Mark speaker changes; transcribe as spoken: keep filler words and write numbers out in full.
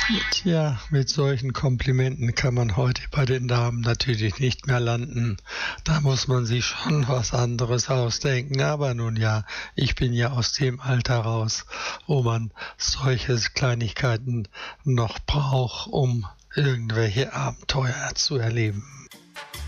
Speaker 1: Tja, mit solchen Komplimenten kann man heute bei den Damen natürlich nicht mehr landen. Da muss man sich schon was anderes ausdenken. Aber nun ja, ich bin ja aus dem Alter raus, wo man solche Kleinigkeiten noch braucht, um irgendwelche Abenteuer zu erleben.